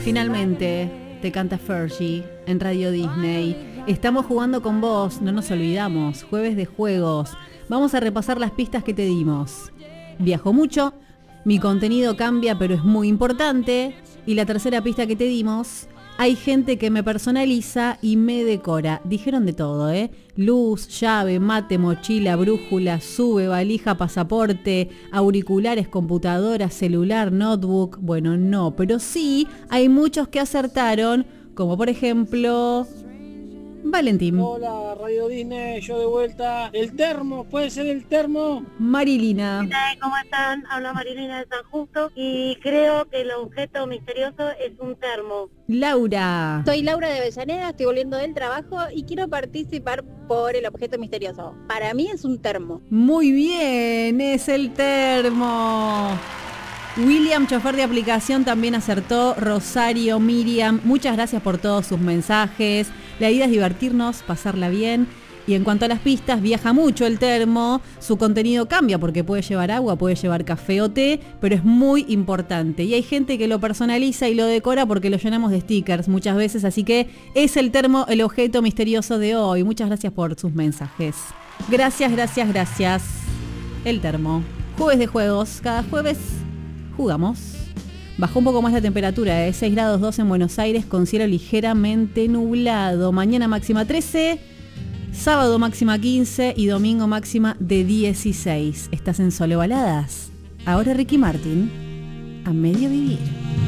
Finalmente, te canta Fergie en Radio Disney. Estamos jugando con vos, no nos olvidamos. Jueves de juegos. Vamos a repasar las pistas que te dimos. Viajo mucho, mi contenido cambia pero es muy importante. Y la tercera pista que te dimos, hay gente que me personaliza y me decora. Dijeron de todo, ¿eh? Luz, llave, mate, mochila, brújula, sube, valija, pasaporte, auriculares, computadora, celular, notebook. Bueno, no, pero sí hay muchos que acertaron, como por ejemplo Valentín. Hola, Radio Disney, yo de vuelta. El termo, ¿puede ser el termo? Marilina. Hola, ¿cómo están? Habla Marilina de San Justo y creo que el objeto misterioso es un termo. Laura. Soy Laura de Avellaneda, estoy volviendo del trabajo y quiero participar por el objeto misterioso. Para mí es un termo. Muy bien, es el termo. William, chofer de aplicación, también acertó. Rosario, Miriam, muchas gracias por todos sus mensajes. La idea es divertirnos, pasarla bien. Y en cuanto a las pistas, viaja mucho el termo. Su contenido cambia porque puede llevar agua, puede llevar café o té, pero es muy importante. Y hay gente que lo personaliza y lo decora porque lo llenamos de stickers muchas veces. Así que es el termo el objeto misterioso de hoy. Muchas gracias por sus mensajes. Gracias, gracias, gracias. El termo. Jueves de juegos. Cada jueves jugamos. Bajó un poco más la temperatura, 6 grados 2 en Buenos Aires con cielo ligeramente nublado. Mañana máxima 13, sábado máxima 15 y domingo máxima de 16. ¿Estás en Sole Baladas? Ahora Ricky Martin, A Medio Vivir.